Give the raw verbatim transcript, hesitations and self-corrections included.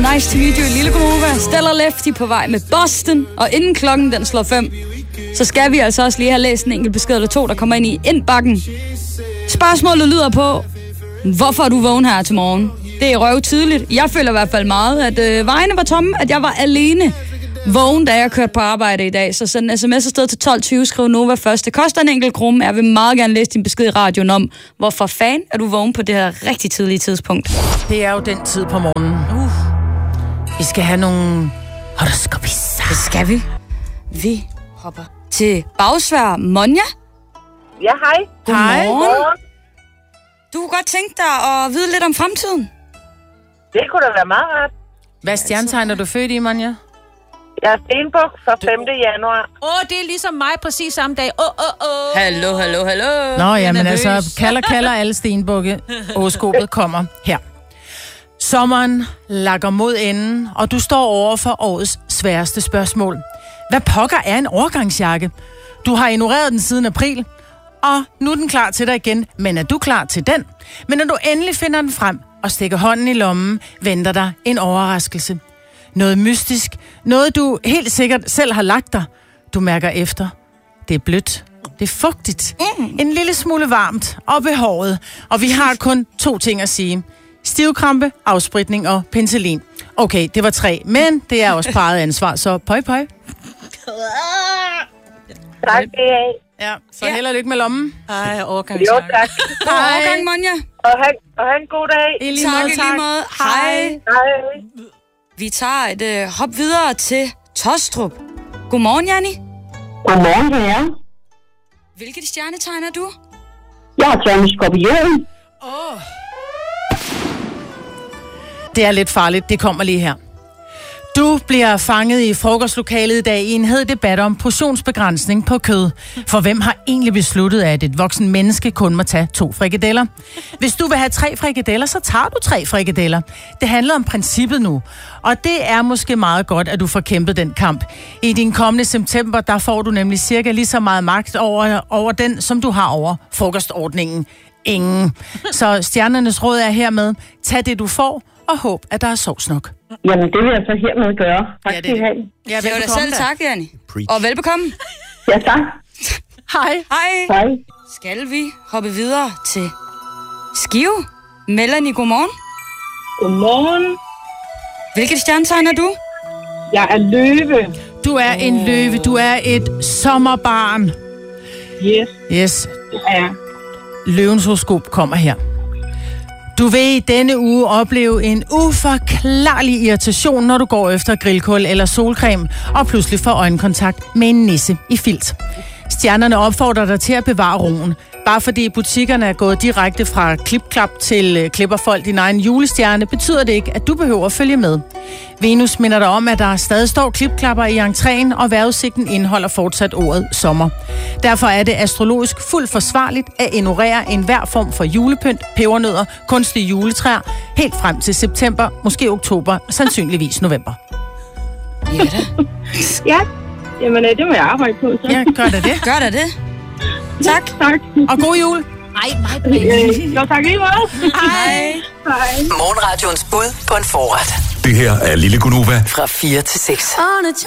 Nice to meet you, lille Gunova. Stellar Lefty på vej med Boston. Og inden klokken den slår fem, så skal vi altså også lige have læst en enkelt besked eller to, der kommer ind i indbakken. Spørgsmålet lyder på, hvorfor er du vågen her til morgen? Det er røv tidligt. Jeg føler i hvert fald meget, at øh, vejene var tomme, at jeg var alene vågen, da jeg kørte på arbejde i dag. Så send en sms afsted til tolv tyve, skriv Nova først. Det koster en enkelt krumme. Jeg vil meget gerne læse din besked i radioen om, hvorfor fan er du vågen på det her rigtig tidlige tidspunkt. Det er jo den tid på morgenen. Uh. Vi skal have nogle horoskopisser. Det skal vi. Vi hopper til Bagsvær. Monja? Ja, hej. Godmorgen. Du kunne godt tænke dig at vide lidt om fremtiden. Det kunne da være meget rart. Hvad stjernetegn er du født i, Monja? Jeg er Stenbuk for femte januar. Åh, oh, det er ligesom mig præcis samme dag. Åh, åh, åh. Hallo, hallo, hallo. Nå, jamen altså, kalder, kalder alle stenbukke. Horoskopet kommer her. Sommeren lakker mod enden, og du står over for årets sværeste spørgsmål. Hvad pokker er en overgangsjakke? Du har ignoreret den siden april, og nu er den klar til dig igen. Men er du klar til den? Men når du endelig finder den frem og stikker hånden i lommen, venter dig en overraskelse. Noget mystisk. Noget, du helt sikkert selv har lagt dig. Du mærker efter. Det er blødt. Det er fugtigt. Mm. En lille smule varmt og behåret. Og vi har kun to ting at sige. Stivkrampe, afspritning og penicillin. Okay, det var tre, men det er også parret ansvar, så pøj pøj. Tak, det er. Ja, så ja. Held og lykke med lommen. Ej, overgang. Jo, tak. God overgang, Monja. Og have, og have en god dag. I lige Tak, måde, i lige måde. Hej. Hej. Vi tager et øh, hop videre til Tostrup. Godmorgen, Janni. Godmorgen til jer. Hvilket stjernetegn er du? Jeg er Johnny Skorpion. Åh. Oh. Det er lidt farligt, det kommer lige her. Du bliver fanget i frokostlokalet i dag i en hed debat om portionsbegrænsning på kød. For hvem har egentlig besluttet, at et voksen menneske kun må tage to frikadeller? Hvis du vil have tre frikadeller, så tager du tre frikadeller. Det handler om princippet nu. Og det er måske meget godt, at du får kæmpet den kamp. I din kommende september, der får du nemlig cirka lige så meget magt over, over den, som du har over frokostordningen. Ingen. Så stjernernes råd er hermed, tag det du får, og håb, at der er sovs nok. Jamen, det vil jeg så hermed gøre. Tak ja, skal I have. Ja, det var da selv tak, Janni. Og velbekomme. Ja, tak. Hej. Hej. Hej. Skal vi hoppe videre til Skive? Melanie, godmorgen. Godmorgen. Hvilket stjernetegn er du? Jeg er løve. Du er en løve. Du er et sommerbarn. Yes. Yes. Det er jeg. Løvens horoskop kommer her. Du vil i denne uge opleve en uforklarlig irritation, når du går efter grillkål eller solcreme, og pludselig får øjenkontakt med en nisse i filt. Stjernerne opfordrer dig til at bevare roen. Bare fordi butikkerne er gået direkte fra klipklap til klipperfold din egen julestjerne, betyder det ikke, at du behøver at følge med. Venus minder dig om, at der stadig står klipklapper i entréen, og vejrudsigten indeholder fortsat ordet sommer. Derfor er det astrologisk fuldt forsvarligt at ignorere enhver form for julepynt, pebernødder, kunstige juletræer, helt frem til september, måske oktober, sandsynligvis november. Ja da. Ja, jamen det må jeg arbejde på. Så. Ja, gør det det. Gør da det. Tak. Tak. Og god jul. Ej, mig, Øh, jo, tak lige meget. Hej. Hej. Morgenradions bud på en forret. Det her er Lille Gunova. Fra fire til seks.